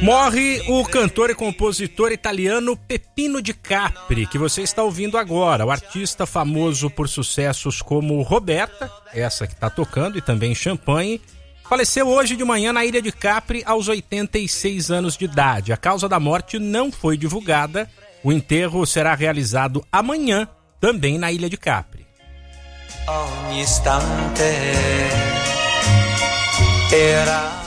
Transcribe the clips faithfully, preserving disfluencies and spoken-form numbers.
Morre o cantor e compositor italiano Peppino Di Capri, que você está ouvindo agora. O artista famoso por sucessos como Roberta, essa que está tocando, e também Champagne, faleceu hoje de manhã na Ilha de Capri aos oitenta e seis anos de idade. A causa da morte não foi divulgada. O enterro será realizado amanhã, também na Ilha de Capri. Ogni istante era...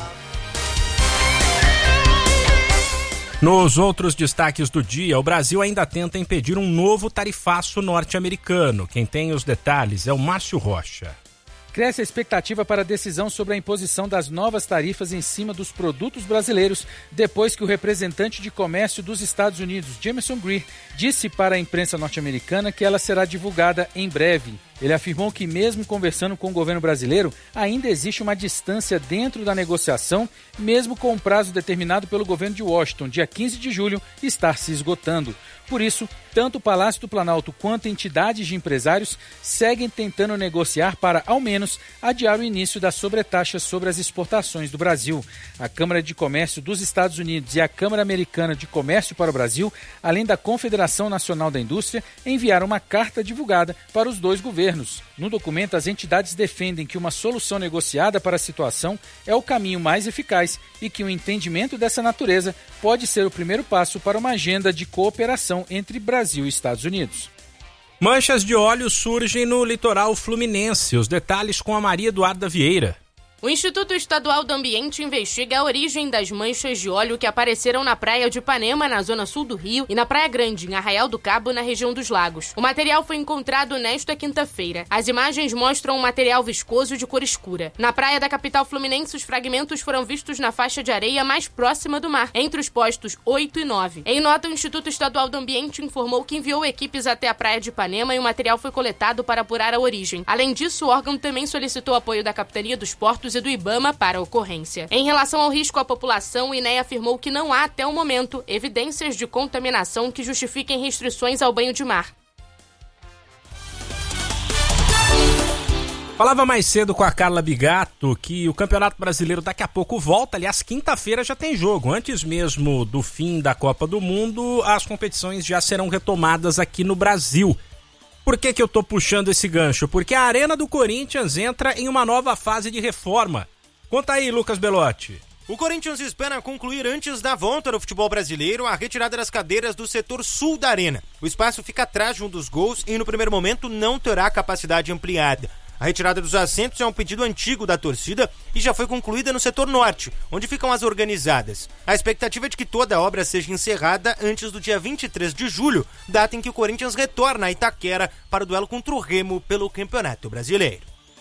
Nos outros destaques do dia, o Brasil ainda tenta impedir um novo tarifaço norte-americano. Quem tem os detalhes é o Márcio Rocha. Cresce a expectativa para a decisão sobre a imposição das novas tarifas em cima dos produtos brasileiros, depois que o representante de comércio dos Estados Unidos, Jameson Greer, disse para a imprensa norte-americana que ela será divulgada em breve. Ele afirmou que, mesmo conversando com o governo brasileiro, ainda existe uma distância dentro da negociação, mesmo com o prazo determinado pelo governo de Washington, dia quinze de julho, estar se esgotando. Por isso, tanto o Palácio do Planalto quanto entidades de empresários seguem tentando negociar para, ao menos, adiar o início das sobretaxas sobre as exportações do Brasil. A Câmara de Comércio dos Estados Unidos e a Câmara Americana de Comércio para o Brasil, além da Confederação Nacional da Indústria, enviaram uma carta divulgada para os dois governos. No documento, as entidades defendem que uma solução negociada para a situação é o caminho mais eficaz e que o entendimento dessa natureza pode ser o primeiro passo para uma agenda de cooperação entre Brasil e Estados Unidos. Manchas de óleo surgem no litoral fluminense. Os detalhes com a Maria Eduarda Vieira. O Instituto Estadual do Ambiente investiga a origem das manchas de óleo que apareceram na praia de Ipanema, na zona sul do Rio, e na Praia Grande, em Arraial do Cabo, na região dos Lagos. O material foi encontrado nesta quinta-feira. As imagens mostram um material viscoso de cor escura. Na praia da capital fluminense, os fragmentos foram vistos na faixa de areia mais próxima do mar, entre os postos oito e nove. Em nota, o Instituto Estadual do Ambiente informou que enviou equipes até a praia de Ipanema e o material foi coletado para apurar a origem. Além disso, o órgão também solicitou apoio da Capitania dos Portos e do IBAMA para a ocorrência. Em relação ao risco à população, o I N E A afirmou que não há, até o momento, evidências de contaminação que justifiquem restrições ao banho de mar. Falava mais cedo com a Carla Bigato que o Campeonato Brasileiro daqui a pouco volta. Aliás, quinta-feira já tem jogo. Antes mesmo do fim da Copa do Mundo, as competições já serão retomadas aqui no Brasil. Por que que eu tô puxando esse gancho? Porque a Arena do Corinthians entra em uma nova fase de reforma. Conta aí, Lucas Belotti. O Corinthians espera concluir antes da volta do futebol brasileiro a retirada das cadeiras do setor sul da arena. O espaço fica atrás de um dos gols e no primeiro momento não terá capacidade ampliada. A retirada dos assentos é um pedido antigo da torcida e já foi concluída no setor norte, onde ficam as organizadas. A expectativa é de que toda a obra seja encerrada antes do dia vinte e três de julho, data em que o Corinthians retorna a Itaquera para o duelo contra o Remo pelo Campeonato Brasileiro.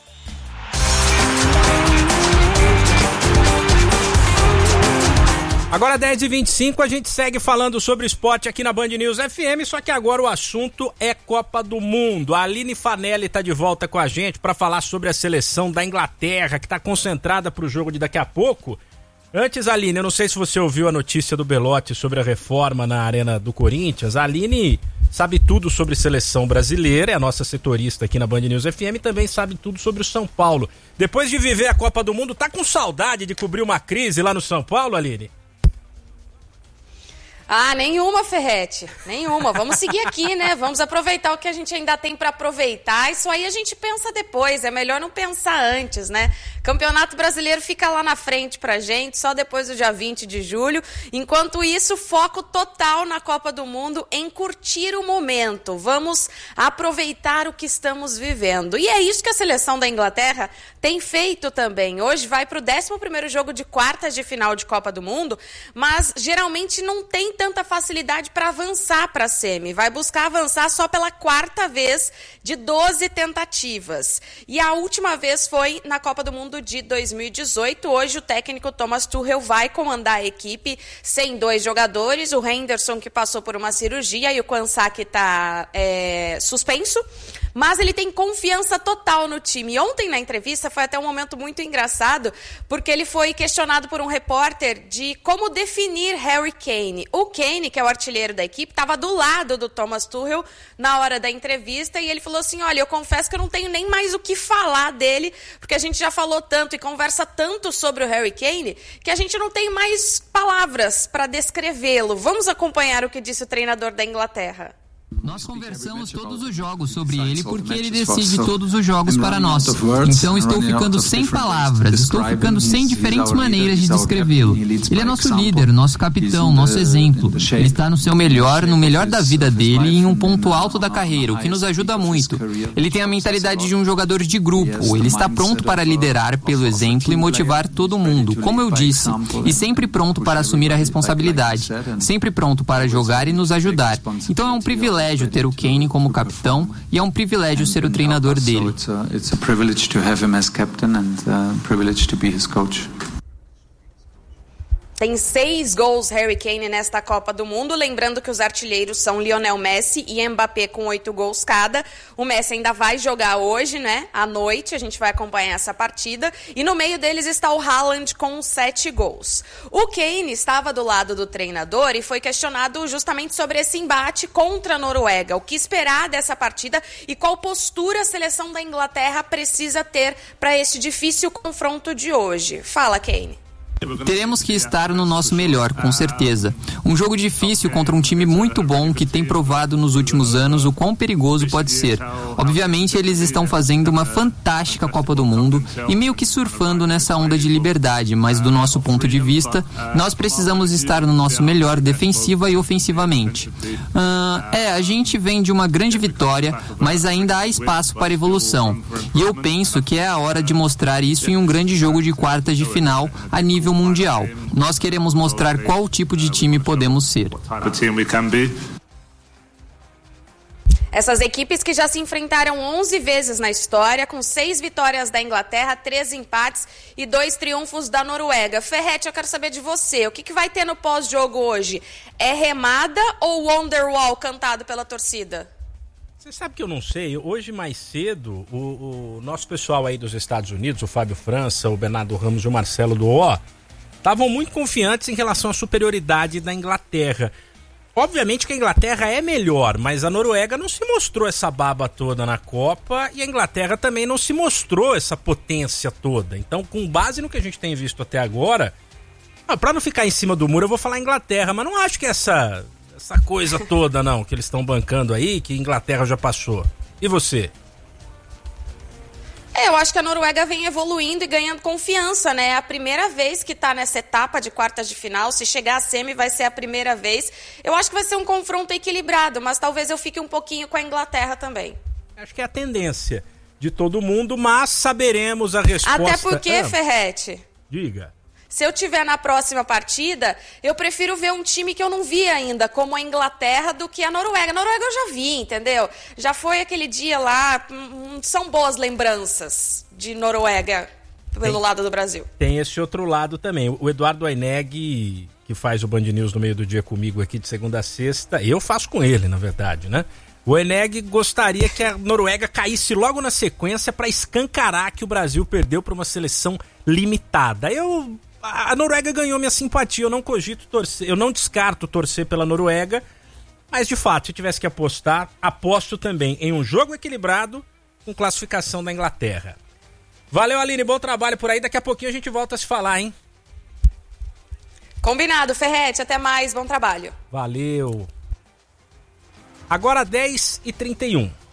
Agora dez e vinte e cinco, a gente segue falando sobre esporte aqui na Band News F M, só que agora o assunto é Copa do Mundo. A Aline Fanelli está de volta com a gente para falar sobre a seleção da Inglaterra, que está concentrada para o jogo de daqui a pouco. Antes, Aline, eu não sei se você ouviu a notícia do Belotti sobre a reforma na Arena do Corinthians. A Aline sabe tudo sobre seleção brasileira, é a nossa setorista aqui na Band News F M, e também sabe tudo sobre o São Paulo. Depois de viver a Copa do Mundo, tá com saudade de cobrir uma crise lá no São Paulo, Aline? Ah, nenhuma, Ferretti, nenhuma. Vamos seguir aqui, né? Vamos aproveitar o que a gente ainda tem para aproveitar. Isso aí a gente pensa depois, é melhor não pensar antes, né? Campeonato Brasileiro fica lá na frente pra gente, só depois do dia vinte de julho. Enquanto isso, foco total na Copa do Mundo, em curtir o momento. Vamos aproveitar o que estamos vivendo. E é isso que a seleção da Inglaterra tem feito também. Hoje vai pro décimo primeiro jogo de quartas de final de Copa do Mundo, mas geralmente não tem tanta facilidade para avançar para a semi. Vai buscar avançar só pela quarta vez de doze tentativas. E a última vez foi na Copa do Mundo de dois mil e dezoito. Hoje o técnico Thomas Tuchel vai comandar a equipe sem dois jogadores. O Henderson, que passou por uma cirurgia, e o Kwanzaa, que está é, suspenso. Mas ele tem confiança total no time. Ontem, na entrevista, foi até um momento muito engraçado, porque ele foi questionado por um repórter de como definir Harry Kane. O O Kane, que é o artilheiro da equipe, estava do lado do Thomas Tuchel na hora da entrevista e ele falou assim, olha, eu confesso que eu não tenho nem mais o que falar dele, porque a gente já falou tanto e conversa tanto sobre o Harry Kane, que a gente não tem mais palavras para descrevê-lo. Vamos acompanhar o que disse o treinador da Inglaterra. Nós conversamos todos os jogos sobre ele porque ele decide todos os jogos para nós. Então estou ficando sem palavras, estou ficando sem diferentes maneiras de descrevê-lo. Ele é nosso líder, nosso capitão, nosso exemplo. Ele está no seu melhor, no melhor da vida dele e em um ponto alto da carreira, o que nos ajuda muito. Ele tem a mentalidade de um jogador de grupo, ele está pronto para liderar pelo exemplo e motivar todo mundo, como eu disse, e sempre pronto para assumir a responsabilidade, sempre pronto para jogar e nos ajudar. Então é um privilégio ter o Kane como capitão e é um privilégio ser o treinador dele. Tem seis gols Harry Kane nesta Copa do Mundo, lembrando que os artilheiros são Lionel Messi e Mbappé com oito gols cada. O Messi ainda vai jogar hoje, né, à noite, a gente vai acompanhar essa partida. E no meio deles está o Haaland com sete gols. O Kane estava do lado do treinador e foi questionado justamente sobre esse embate contra a Noruega. O que esperar dessa partida e qual postura a seleção da Inglaterra precisa ter para este difícil confronto de hoje. Fala, Kane. Teremos que estar no nosso melhor, com certeza. Um jogo difícil contra um time muito bom que tem provado nos últimos anos o quão perigoso pode ser. Obviamente, eles estão fazendo uma fantástica Copa do Mundo e meio que surfando nessa onda de liberdade, mas do nosso ponto de vista, nós precisamos estar no nosso melhor defensiva e ofensivamente. Ah, é, a gente vem de uma grande vitória, mas ainda há espaço para evolução. E eu penso que é a hora de mostrar isso em um grande jogo de quartas de final a nível mundial. Nós queremos mostrar qual tipo de time podemos ser. Essas equipes que já se enfrentaram onze vezes na história, com seis vitórias da Inglaterra, três empates e dois triunfos da Noruega. Ferretti, eu quero saber de você, o que, que vai ter no pós-jogo hoje? É remada ou Wonderwall cantado pela torcida? Você sabe que eu não sei, hoje mais cedo, o, o nosso pessoal aí dos Estados Unidos, o Fábio França, o Bernardo Ramos e o Marcelo do O, estavam muito confiantes em relação à superioridade da Inglaterra. Obviamente que a Inglaterra é melhor, mas a Noruega não se mostrou essa baba toda na Copa e a Inglaterra também não se mostrou essa potência toda. Então, com base no que a gente tem visto até agora, ah, para não ficar em cima do muro, eu vou falar Inglaterra, mas não acho que essa, essa coisa toda não, que eles estão bancando aí, que a Inglaterra já passou. E você? É, eu acho que a Noruega vem evoluindo e ganhando confiança, né? É a primeira vez que está nessa etapa de quartas de final. Se chegar a semi, vai ser a primeira vez. Eu acho que vai ser um confronto equilibrado, mas talvez eu fique um pouquinho com a Inglaterra também. Acho que é a tendência de todo mundo, mas saberemos a resposta. Até porque, ah, Ferretti... Diga. Se eu tiver na próxima partida, eu prefiro ver um time que eu não vi ainda, como a Inglaterra, do que a Noruega. A Noruega eu já vi, entendeu? Já foi aquele dia lá, hum, são boas lembranças de Noruega pelo tem, lado do Brasil. Tem esse outro lado também. O Eduardo Aineg, que faz o Band News no meio do dia comigo aqui de segunda a sexta, eu faço com ele, na verdade, né? O Aineg gostaria que a Noruega caísse logo na sequência para escancarar que o Brasil perdeu para uma seleção limitada. Eu... A Noruega ganhou minha simpatia, eu não cogito torcer, eu não descarto torcer pela Noruega, mas de fato, se tivesse que apostar, aposto também em um jogo equilibrado com classificação da Inglaterra. Valeu, Aline, bom trabalho por aí, daqui a pouquinho a gente volta a se falar, hein? Combinado, Ferretti, até mais, bom trabalho. Valeu. Agora dez e trinta e um.